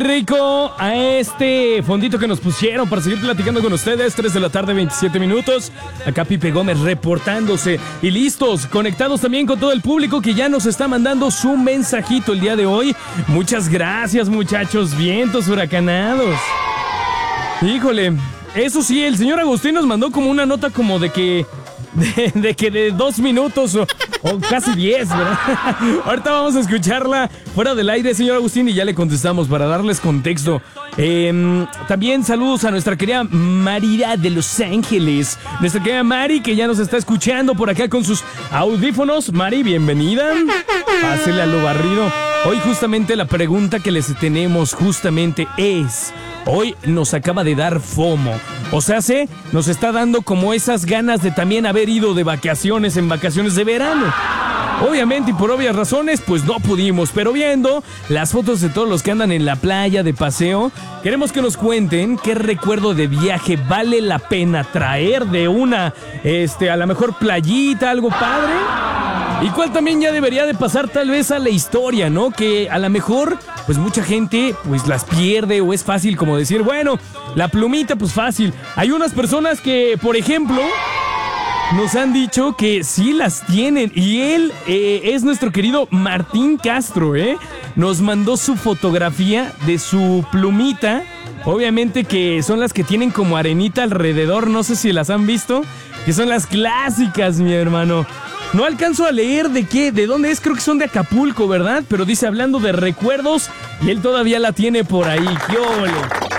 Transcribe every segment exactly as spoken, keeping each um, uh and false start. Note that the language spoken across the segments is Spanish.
Rico a este fondito que nos pusieron para seguir platicando con ustedes. tres de la tarde, veintisiete minutos. Acá Pipe Gómez reportándose y listos, conectados también con todo el público que ya nos está mandando su mensajito el día de hoy. Muchas gracias, muchachos. Vientos huracanados. Híjole, eso sí, el señor Agustín nos mandó como una nota como de que De, de que de dos minutos o, o casi diez, ¿verdad? Ahorita vamos a escucharla fuera del aire, señor Agustín, y ya le contestamos para darles contexto. Eh, también saludos a nuestra querida María de Los Ángeles. Nuestra querida Mari, que ya nos está escuchando por acá con sus audífonos. Mari, bienvenida. Pásele a lo barrido. Hoy justamente la pregunta que les tenemos justamente es... Hoy nos acaba de dar FOMO. O sea, ¿sí? Nos está dando como esas ganas de también haber ido de vacaciones en vacaciones de verano. Obviamente y por obvias razones, pues no pudimos. Pero viendo las fotos de todos los que andan en la playa de paseo, queremos que nos cuenten qué recuerdo de viaje vale la pena traer de una, este, a la mejor playita, algo padre. Y cuál también ya debería de pasar tal vez a la historia, ¿no? Que a lo mejor, pues mucha gente pues las pierde o es fácil como decir, bueno, la plumita pues fácil. Hay unas personas que, por ejemplo, nos han dicho que sí las tienen. Y él eh, es nuestro querido Martín Castro, ¿eh? Nos mandó su fotografía de su plumita. Obviamente que son las que tienen como arenita alrededor, no sé si las han visto, que son las clásicas, mi hermano. No alcanzo a leer de qué, de dónde es, creo que son de Acapulco, ¿verdad? Pero dice, hablando de recuerdos, y él todavía la tiene por ahí. ¡Qué óvole!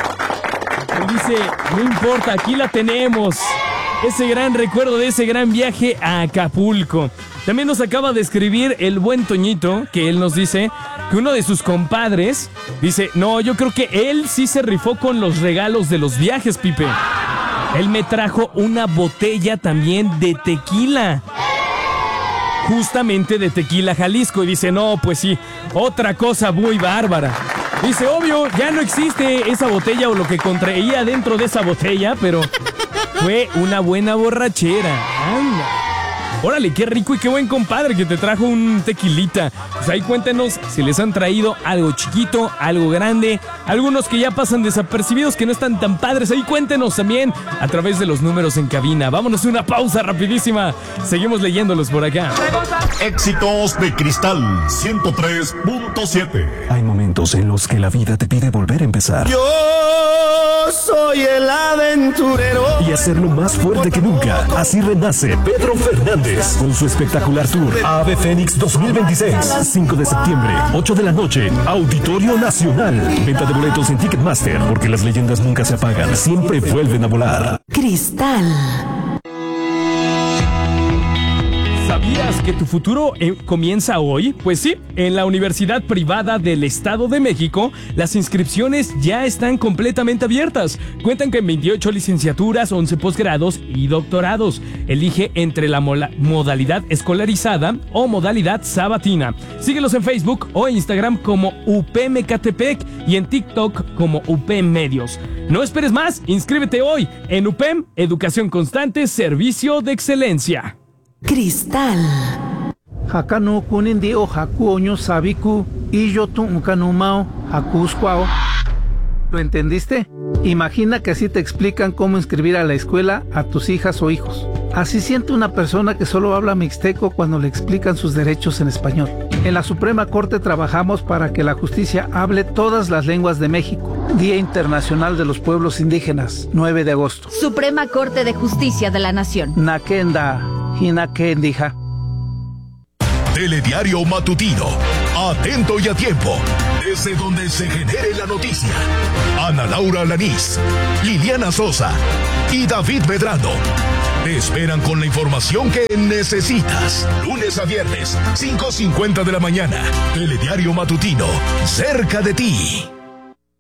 Él dice, no importa, aquí la tenemos. Ese gran recuerdo de ese gran viaje a Acapulco. También nos acaba de escribir el buen Toñito, que él nos dice que uno de sus compadres dice, no, yo creo que él sí se rifó con los regalos de los viajes, Pipe. Él me trajo una botella también de tequila. Justamente de Tequila Jalisco. Y dice, no, pues sí, otra cosa muy bárbara. Dice, obvio, ya no existe esa botella o lo que contraía dentro de esa botella, pero fue una buena borrachera. Anda. Órale, qué rico y qué buen compadre que te trajo un tequilita. Pues ahí cuéntenos si les han traído algo chiquito, algo grande, algunos que ya pasan desapercibidos, que no están tan padres. Ahí cuéntenos también a través de los números en cabina. Vámonos a una pausa rapidísima. Seguimos leyéndolos por acá. Éxitos de Cristal ciento tres punto siete. Hay momentos en los que la vida te pide volver a empezar. Yo soy el aventurero. Y hacerlo más fuerte que nunca. Así renace Pedro Fernández con su espectacular tour Ave Fénix dos mil veintiséis. cinco de septiembre, ocho de la noche, Auditorio Nacional. Venta de boletos en Ticketmaster, porque las leyendas nunca se apagan, siempre vuelven a volar. Cristal. ¿Sabías que tu futuro eh, comienza hoy? Pues sí, en la Universidad Privada del Estado de México, las inscripciones ya están completamente abiertas. Cuentan con veintiocho licenciaturas, once posgrados y doctorados. Elige entre la mola- modalidad escolarizada o modalidad sabatina. Síguelos en Facebook o Instagram como U P M Ecatepec y en TikTok como U P M Medios. No esperes más, inscríbete hoy en U P M, Educación Constante, Servicio de Excelencia. Cristal. Hakano kunindio hakuoño sabiku y yo tu uncanumao hakuscuao. ¿Lo entendiste? Imagina que así te explican cómo inscribir a la escuela a tus hijas o hijos. Así siente una persona que solo habla mixteco cuando le explican sus derechos en español. En la Suprema Corte trabajamos para que la justicia hable todas las lenguas de México. Día Internacional de los Pueblos Indígenas, nueve de agosto. Suprema Corte de Justicia de la Nación. Nakenda, Hinakendija. Telediario Matutino. Atento y a tiempo. Desde donde se genere la noticia. Ana Laura Lanís, Liliana Sosa y David Medrano te esperan con la información que necesitas. Lunes a viernes, cinco cincuenta de la mañana. Telediario Matutino, cerca de ti.